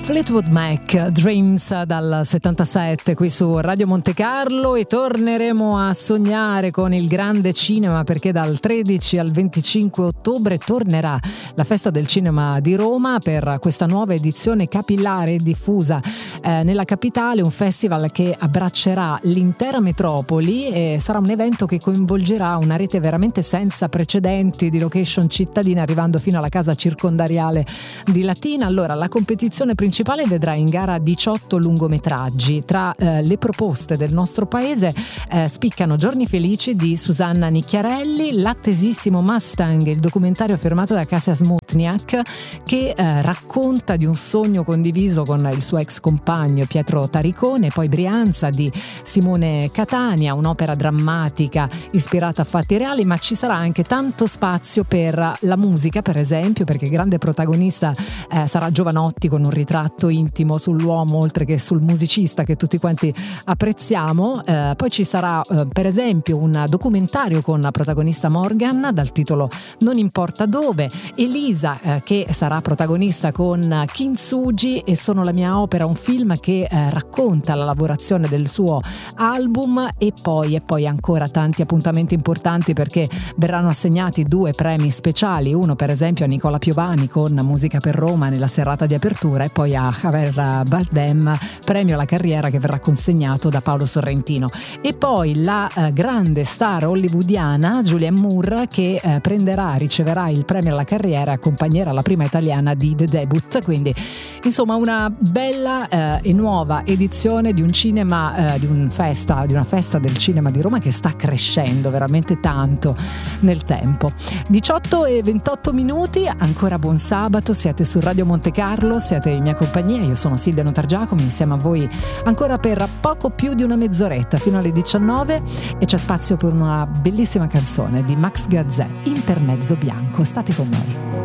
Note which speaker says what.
Speaker 1: Fleetwood Mac, Dreams dal 77 qui su Radio Monte Carlo, e torneremo a sognare con il grande cinema, perché dal 13 al 25 ottobre tornerà la Festa del Cinema di Roma per questa nuova edizione capillare e diffusa nella capitale, un festival che abbraccerà l'intera metropoli e sarà un evento che coinvolgerà una rete veramente senza precedenti di location cittadine, arrivando fino alla casa circondariale di Latina. Allora, la competizione principale vedrà in gara 18 lungometraggi. Tra le proposte del nostro paese spiccano Giorni felici di Susanna Nicchiarelli, L'attesissimo Mustang, il documentario firmato da Kasia Smutniak, che racconta di un sogno condiviso con il suo ex compagno Pietro Taricone, poi Brianza di Simone Catania, un'opera drammatica ispirata a fatti reali, ma ci sarà anche tanto spazio per la musica, per esempio, perché il grande protagonista sarà Giovanotti, con un ritratto intimo sull'uomo oltre che sul musicista che tutti quanti apprezziamo. Poi ci sarà per esempio un documentario con la protagonista Morgan dal titolo Non importa dove, Elisa che sarà protagonista con Kintsugi e Sono la mia opera, un film che racconta la lavorazione del suo album, e poi ancora tanti appuntamenti importanti, perché verranno assegnati 2 premi speciali, uno per esempio a Nicola Piovani con Musica per Roma nella serata di apertura, e poi a Javier Bardem premio alla carriera, che verrà consegnato da Paolo Sorrentino. E poi la grande star hollywoodiana Julianne Moore, che riceverà il premio alla carriera e accompagnerà la prima italiana di The Debut. Quindi insomma una bella e nuova edizione di un cinema, di una festa del cinema di Roma che sta crescendo veramente tanto nel tempo. 18 e 28 minuti, ancora buon sabato, siete su Radio Monte Carlo, siete in mia compagnia, io sono Silvia Notargiacomi, insieme a voi ancora per poco più di una mezz'oretta fino alle 19, e c'è spazio per una bellissima canzone di Max Gazzè, Intermezzo bianco. State con noi.